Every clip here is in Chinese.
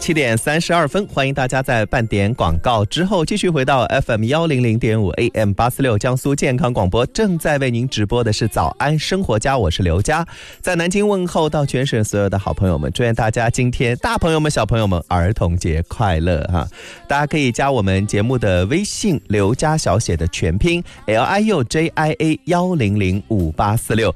7点32分，欢迎大家在半点广告之后继续回到 FM 100.5 AM 846江苏健康广播，正在为您直播的是早安生活家，我是刘佳，在南京问候到全省所有的好朋友们，祝愿大家今天大朋友们小朋友们儿童节快乐哈！大家可以加我们节目的微信刘佳小写的全拼 LIUJIA1005846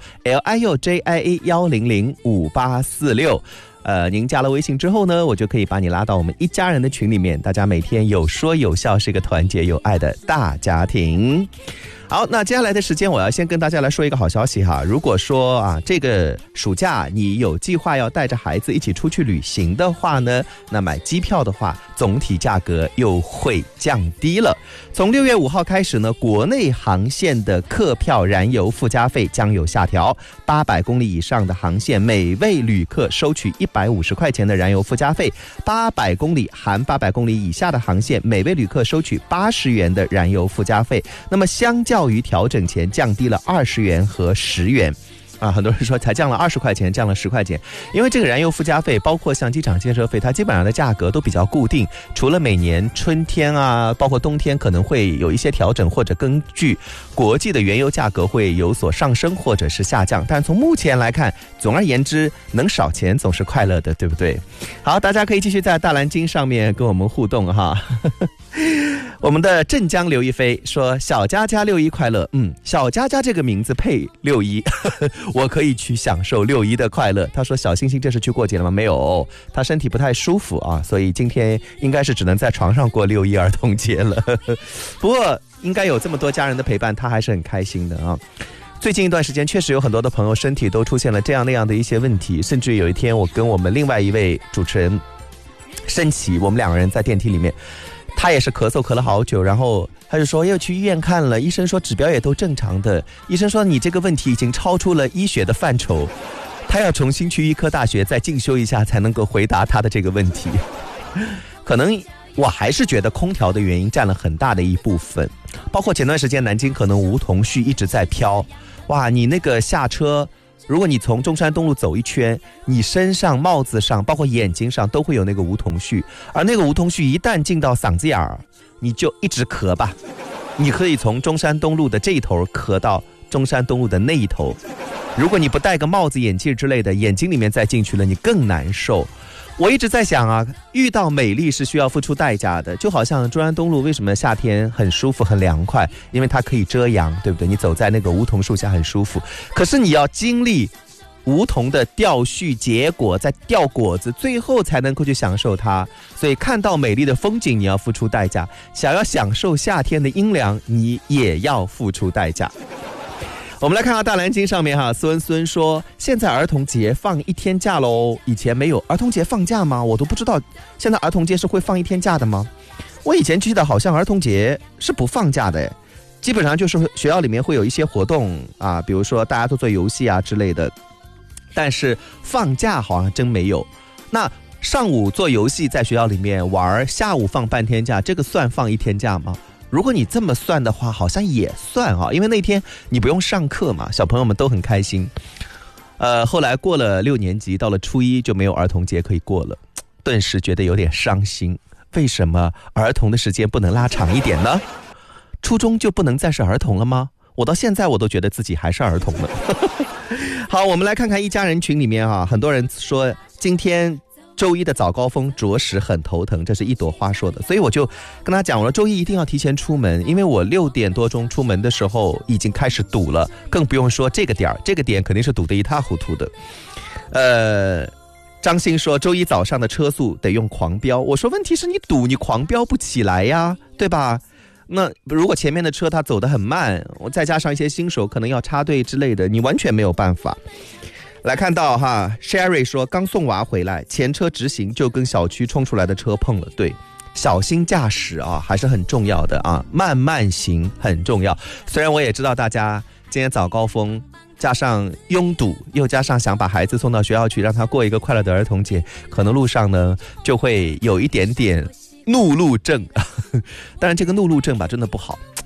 LIUJIA1005846。您加了微信之后呢，我就可以把你拉到我们一家人的群里面，大家每天有说有笑，是一个团结有爱的大家庭。好，那接下来的时间我要先跟大家来说一个好消息哈。如果说这个暑假你有计划要带着孩子一起出去旅行的话呢，那买机票的话总体价格又会降低了。从6月5号开始呢，国内航线的客票燃油附加费将有下调，800公里以上的航线每位旅客收取150块钱的燃油附加费，800公里含800公里以下的航线每位旅客收取80元的燃油附加费。那么相较于调整前降低了20元和10元。很多人说才降了20块钱，降了10块钱，因为这个燃油附加费包括像机场建设费，它基本上的价格都比较固定，除了每年春天包括冬天可能会有一些调整，或者根据国际的原油价格会有所上升或者是下降，但从目前来看，总而言之能少钱总是快乐的，对不对？好，大家可以继续在大蓝鲸上面跟我们互动哈。我们的镇江刘一飞说小佳佳6·1快乐，小佳佳这个名字配6·1我可以去享受6·1的快乐。他说小星星这是去过节了吗？没有，他身体不太舒服所以今天应该是只能在床上过6·1儿童节了不过应该有这么多家人的陪伴，他还是很开心的最近一段时间确实有很多的朋友身体都出现了这样那样的一些问题，甚至有一天我跟我们另外一位主持人申奇，我们2个人在电梯里面，他也是咳嗽咳了好久，然后他就说要去医院看了，医生说指标也都正常的，医生说你这个问题已经超出了医学的范畴，他要重新去医科大学再进修一下才能够回答他的这个问题。可能我还是觉得空调的原因占了很大的一部分，包括前段时间南京可能梧桐絮一直在飘，哇，你那个下车，如果你从中山东路走一圈，你身上帽子上包括眼睛上都会有那个梧桐絮，而那个梧桐絮一旦进到嗓子眼儿，你就一直咳吧，你可以从中山东路的这一头咳到中山东路的那一头，如果你不戴个帽子眼镜之类的，眼睛里面再进去了你更难受。我一直在想遇到美丽是需要付出代价的，就好像中山东路为什么夏天很舒服很凉快，因为它可以遮阳，对不对？你走在那个梧桐树下很舒服，可是你要经历梧桐的掉絮结果，再掉果子，最后才能够去享受它。所以看到美丽的风景你要付出代价，想要享受夏天的阴凉你也要付出代价。我们来看看大蓝鲸上面孙说现在儿童节放1天假喽，以前没有儿童节放假吗？我都不知道现在儿童节是会放1天假的吗？我以前记得好像儿童节是不放假的基本上就是学校里面会有一些活动比如说大家都做游戏之类的，但是放假好像真没有。那上午做游戏在学校里面玩，下午放半天假，这个算放1天假吗？如果你这么算的话好像也算因为那天你不用上课嘛，小朋友们都很开心。后来过了6年级，到了初1就没有儿童节可以过了，顿时觉得有点伤心。为什么儿童的时间不能拉长一点呢？初中就不能再是儿童了吗？我到现在我都觉得自己还是儿童了好，我们来看看一家人群里面很多人说今天周1的早高峰着实很头疼，这是一朵花说的，所以我就跟他讲，我说周1一定要提前出门，因为我6点多钟出门的时候已经开始堵了，更不用说这个点肯定是堵得一塌糊涂的。张鑫说周1早上的车速得用狂飙，我说问题是你堵你狂飙不起来呀，对吧？那如果前面的车它走得很慢，我再加上一些新手可能要插队之类的，你完全没有办法。来看到Sherry 说刚送娃回来，前车直行就跟小区冲出来的车碰了。对，小心驾驶还是很重要的慢慢行很重要。虽然我也知道大家今天早高峰加上拥堵，又加上想把孩子送到学校去让他过一个快乐的儿童节，可能路上呢就会有一点点怒路症当然这个怒路症吧真的不好，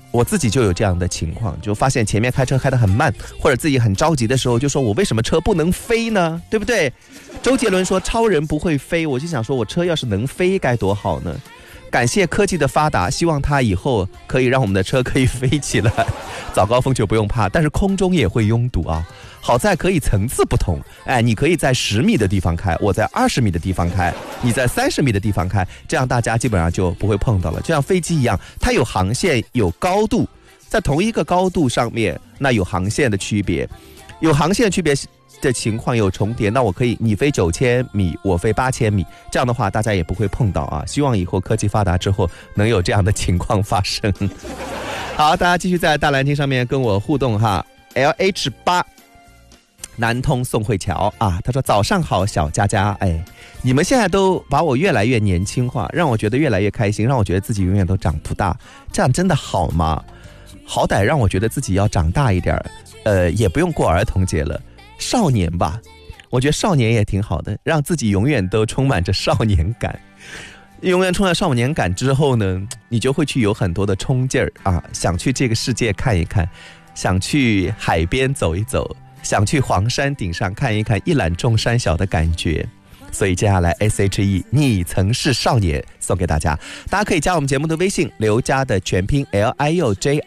我自己就有这样的情况，就发现前面开车开得很慢，或者自己很着急的时候，就说我为什么车不能飞呢？对不对？周杰伦说超人不会飞，我就想说我车要是能飞该多好呢。感谢科技的发达，希望它以后可以让我们的车可以飞起来，早高峰就不用怕，但是空中也会拥堵啊。好在可以层次不同，你可以在10米的地方开，我在20米的地方开，你在30米的地方开，这样大家基本上就不会碰到了。就像飞机一样，它有航线有高度，在同一个高度上面，那有航线的区别，有航线的区别的情况有重叠，那我可以你飞9000米，我飞8000米，这样的话大家也不会碰到啊。希望以后科技发达之后能有这样的情况发生。好，大家继续在大蓝鲸上面跟我互动哈。LH8 南通宋慧乔啊，他说早上好小佳佳，你们现在都把我越来越年轻化，让我觉得越来越开心，让我觉得自己永远都长不大，这样真的好吗？好歹让我觉得自己要长大一点，也不用过儿童节了，少年吧，我觉得少年也挺好的，让自己永远都充满着少年感。永远充满少年感之后呢，你就会去有很多的冲劲儿啊，想去这个世界看一看，想去海边走一走，想去黄山顶上看一看一览众山小的感觉。所以接下来 SHE 你曾是少年送给大家，大家可以加我们节目的微信，刘佳的全拼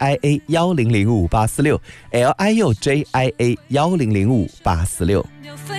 LIUJIA 1005-846 LIUJIA 1005-846。